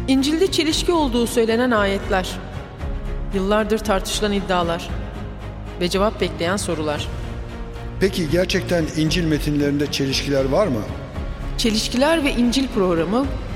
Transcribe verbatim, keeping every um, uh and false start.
İncil'de çelişki olduğu söylenen ayetler, yıllardır tartışılan iddialar ve cevap bekleyen sorular. Peki gerçekten İncil metinlerinde çelişkiler var mı? Çelişkiler ve İncil programı